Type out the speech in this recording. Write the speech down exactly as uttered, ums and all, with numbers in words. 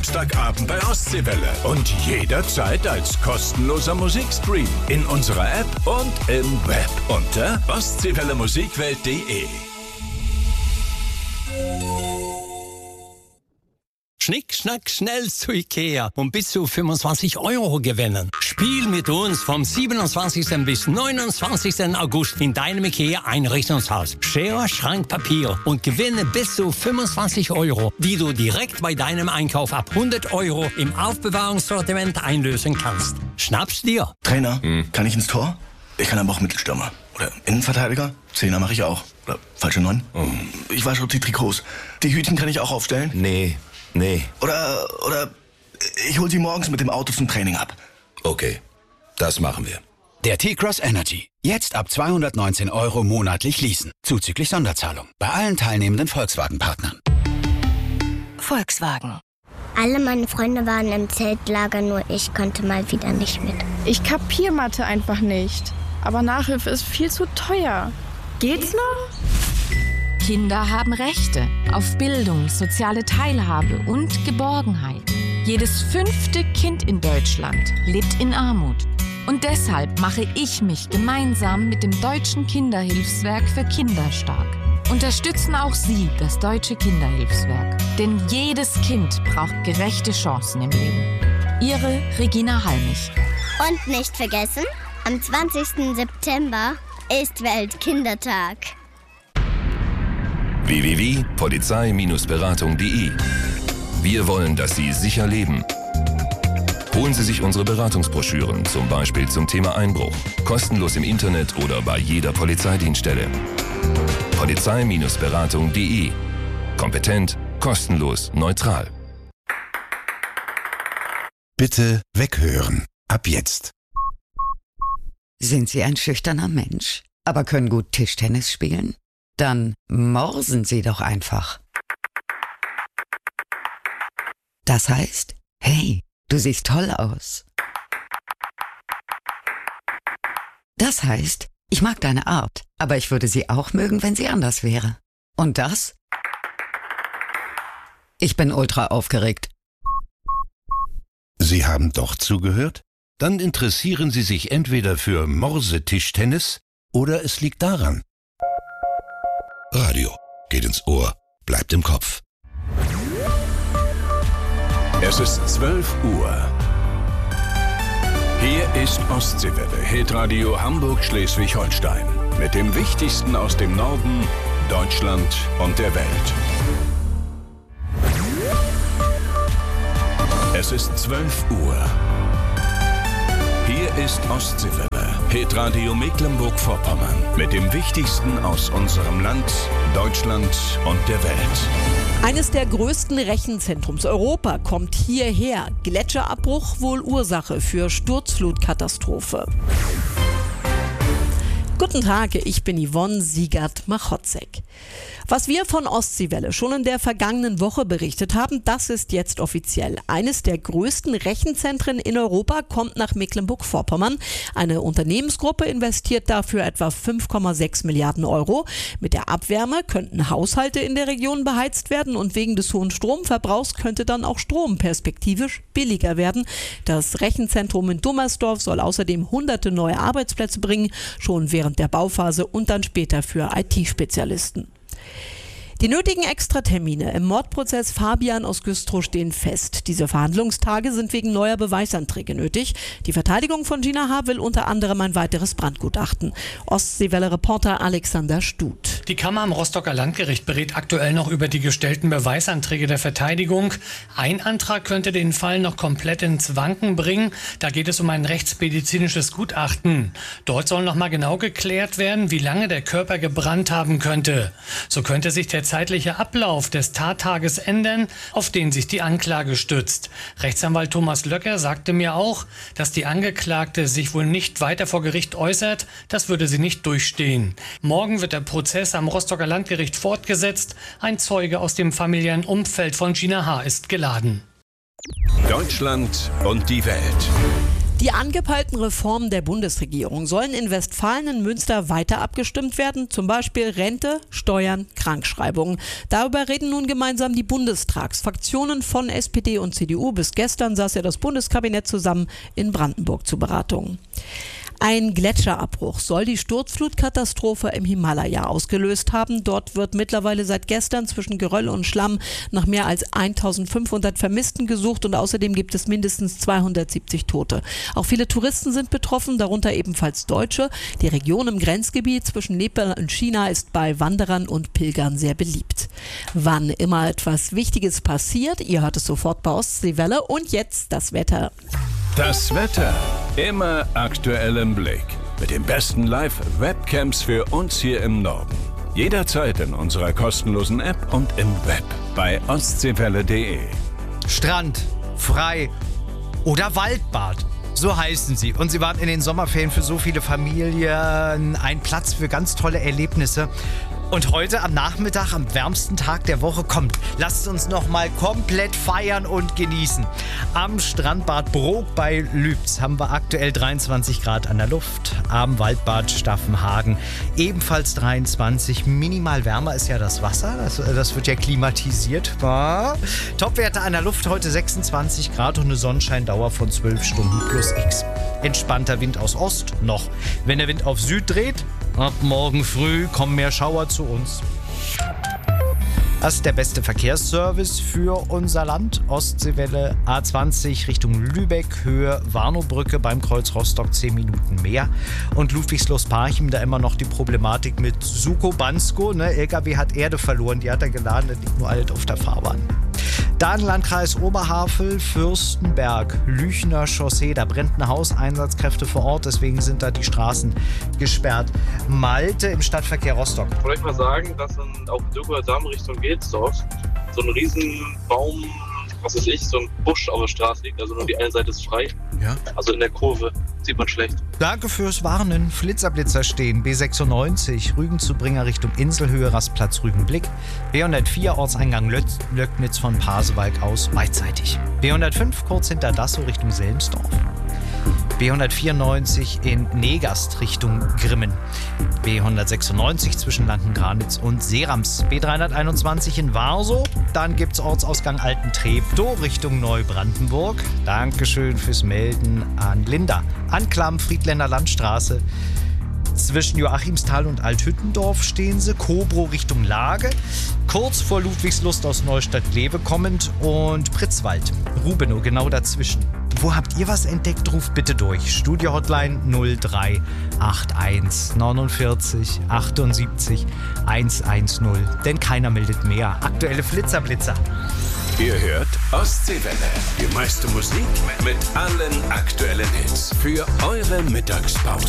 Samstagabend bei Ostseewelle. Und jederzeit als kostenloser Musikstream in unserer App und im Web unter ostseewelle musikwelt punkt de. Schnick, schnack, schnell zu Ikea und bis zu fünfundzwanzig Euro gewinnen. Spiel mit uns vom siebenundzwanzigsten bis neunundzwanzigsten August in deinem Ikea-Einrichtungshaus. Schere, Schrank, Papier und gewinne bis zu fünfundzwanzig Euro, die du direkt bei deinem Einkauf ab hundert Euro im Aufbewahrungssortiment einlösen kannst. Schnapp's dir. Trainer, hm. kann ich ins Tor? Ich kann aber auch Mittelstürmer. Oder Innenverteidiger? Zehner mache ich auch. Oder falsche Neun? Oh. Ich wasche die Trikots. Die Hütchen kann ich auch aufstellen? Nee. Nee. Oder, oder ich hol sie morgens mit dem Auto zum Training ab. Okay, das machen wir. Der T-Cross Energy. Jetzt ab zweihundertneunzehn Euro monatlich leasen. Zuzüglich Sonderzahlung. Bei allen teilnehmenden Volkswagen-Partnern. Volkswagen. Alle meine Freunde waren im Zeltlager, nur ich konnte mal wieder nicht mit. Ich kapier Mathe einfach nicht. Aber Nachhilfe ist viel zu teuer. Geht's noch? Kinder haben Rechte auf Bildung, soziale Teilhabe und Geborgenheit. Jedes fünfte Kind in Deutschland lebt in Armut. Und deshalb mache ich mich gemeinsam mit dem Deutschen Kinderhilfswerk für Kinder stark. Unterstützen auch Sie das Deutsche Kinderhilfswerk. Denn jedes Kind braucht gerechte Chancen im Leben. Ihre Regina Halmich. Und nicht vergessen, am zwanzigsten September ist Weltkindertag. w w w punkt polizei Bindestrich beratung punkt de. Wir wollen, dass Sie sicher leben. Holen Sie sich unsere Beratungsbroschüren, zum Beispiel zum Thema Einbruch, kostenlos im Internet oder bei jeder Polizeidienststelle. polizei Bindestrich beratung punkt de. Kompetent, kostenlos, neutral. Bitte weghören. Ab jetzt. Sind Sie ein schüchterner Mensch, aber können gut Tischtennis spielen? Dann morsen Sie doch einfach. Das heißt, hey, du siehst toll aus. Das heißt, ich mag deine Art, aber ich würde sie auch mögen, wenn sie anders wäre. Und das? Ich bin ultra aufgeregt. Sie haben doch zugehört? Dann interessieren Sie sich entweder für Morsetischtennis oder es liegt daran. Radio geht ins Ohr, bleibt im Kopf. Es ist zwölf Uhr. Hier ist Ostseewelle, Hitradio Hamburg-Schleswig-Holstein. Mit dem Wichtigsten aus dem Norden, Deutschland und der Welt. Es ist zwölf Uhr. Hier ist Ostseewelle, Hitradio Mecklenburg-Vorpommern. Mit dem Wichtigsten aus unserem Land, Deutschland und der Welt. Eines der größten Rechenzentrums Europa kommt hierher. Gletscherabbruch wohl Ursache für Sturzflutkatastrophe. Guten Tag, ich bin Yvonne Siegert-Machotzek. Was wir von Ostseewelle schon in der vergangenen Woche berichtet haben, das ist jetzt offiziell. Eines der größten Rechenzentren in Europa kommt nach Mecklenburg-Vorpommern. Eine Unternehmensgruppe investiert dafür etwa fünf Komma sechs Milliarden Euro. Mit der Abwärme könnten Haushalte in der Region beheizt werden und wegen des hohen Stromverbrauchs könnte dann auch Strom perspektivisch billiger werden. Das Rechenzentrum in Dummersdorf soll außerdem hunderte neue Arbeitsplätze bringen, schon während der Bauphase und dann später für I T-Spezialisten. Die nötigen Extratermine im Mordprozess Fabian aus Güstrow stehen fest. Diese Verhandlungstage sind wegen neuer Beweisanträge nötig. Die Verteidigung von Gina H. will unter anderem ein weiteres Brandgutachten. Ostseewelle-Reporter Alexander Stut. Die Kammer am Rostocker Landgericht berät aktuell noch über die gestellten Beweisanträge der Verteidigung. Ein Antrag könnte den Fall noch komplett ins Wanken bringen. Da geht es um ein rechtsmedizinisches Gutachten. Dort soll noch mal genau geklärt werden, wie lange der Körper gebrannt haben könnte. So könnte sich der zeitliche Ablauf des Tattages ändern, auf den sich die Anklage stützt. Rechtsanwalt Thomas Löcker sagte mir auch, dass die Angeklagte sich wohl nicht weiter vor Gericht äußert. Das würde sie nicht durchstehen. Morgen wird der Prozess am Rostocker Landgericht fortgesetzt. Ein Zeuge aus dem familiären Umfeld von Gina H. ist geladen. Deutschland und die Welt. Die angepeilten Reformen der Bundesregierung sollen in Westfalen und Münster weiter abgestimmt werden, zum Beispiel Rente, Steuern, Krankschreibungen. Darüber reden nun gemeinsam die Bundestagsfraktionen von S P D und C D U. Bis gestern saß ja das Bundeskabinett zusammen in Brandenburg zu Beratungen. Ein Gletscherabbruch soll die Sturzflutkatastrophe im Himalaya ausgelöst haben. Dort wird mittlerweile seit gestern zwischen Geröll und Schlamm nach mehr als eintausendfünfhundert Vermissten gesucht und außerdem gibt es mindestens zweihundertsiebzig Tote. Auch viele Touristen sind betroffen, darunter ebenfalls Deutsche. Die Region im Grenzgebiet zwischen Nepal und China ist bei Wanderern und Pilgern sehr beliebt. Wann immer etwas Wichtiges passiert, ihr hört es sofort bei Ostseewelle und jetzt das Wetter. Das Wetter. Immer aktuell im Blick. Mit den besten Live-Webcams für uns hier im Norden. Jederzeit in unserer kostenlosen App und im Web bei ostseewelle punkt de. Strand, frei oder Waldbad. So heißen sie. Und sie waren in den Sommerferien für so viele Familien ein Platz für ganz tolle Erlebnisse. Und heute am Nachmittag, am wärmsten Tag der Woche, kommt, lasst uns noch mal komplett feiern und genießen. Am Strandbad Brok bei Lübz haben wir aktuell dreiundzwanzig Grad an der Luft. Am Waldbad Staffenhagen ebenfalls dreiundzwanzig. Minimal wärmer ist ja das Wasser, das, das wird ja klimatisiert. Ja. Topwerte an der Luft heute sechsundzwanzig Grad und eine Sonnenscheindauer von zwölf Stunden plus X. Entspannter Wind aus Ost noch. Wenn der Wind auf Süd dreht, ab morgen früh kommen mehr Schauer zu uns. Das ist der beste Verkehrsservice für unser Land. Ostseewelle A zwanzig Richtung Lübeck, Höhe Warnowbrücke beim Kreuz Rostock zehn Minuten mehr. Und Ludwigslust-Parchim, da immer noch die Problematik mit Suko-Bansko. Ne? L K W hat Erde verloren, die hat er geladen, das liegt nur alt auf der Fahrbahn. Dann Landkreis Oberhavel, Fürstenberg, Lüchner Chaussee, da brennt ein Haus, Einsatzkräfte vor Ort, deswegen sind da die Straßen gesperrt. Malte im Stadtverkehr Rostock. Ich wollte mal sagen, dass in, auf Dürger Damm Richtung Gelsdorf so ein Riesenbaum, was weiß ich, so ein Busch auf der Straße liegt, also nur die eine Seite ist frei. Ja. Also in der Kurve sieht man schlecht. Danke fürs Warnen. Flitzer-Blitzer stehen. B sechsundneunzig, Rügen zu Bringer Richtung Inselhöhe, Rastplatz Rügenblick. B hundertvier, Ortseingang Lötz, Löcknitz von Pasewalk aus beidseitig. B hundertfünf, kurz hinter Dassow Richtung Selmsdorf. B hundertvierundneunzig in Negast Richtung Grimmen. B hundertsechsundneunzig zwischen Lanken-Granitz und Serams. B dreihunderteinundzwanzig in Warsow. Dann gibt's Ortsausgang Alten-Treptow Richtung Neubrandenburg. Dankeschön fürs Melden an Linda. Anklam, Friedländer Landstraße. Zwischen Joachimsthal und Althüttendorf stehen sie. Kobrow Richtung Lage. Kurz vor Ludwigslust aus Neustadt-Glewe kommend. Und Pritzwald. Rubenow genau dazwischen. Wo habt ihr was entdeckt? Ruft bitte durch. Studio-Hotline null drei acht eins neunundvierzig achtundsiebzig hundertzehn. Denn keiner meldet mehr. Aktuelle Flitzer-Blitzer. Ihr hört Ostseewelle. Die meiste Musik mit allen aktuellen Hits. Für eure Mittagspause.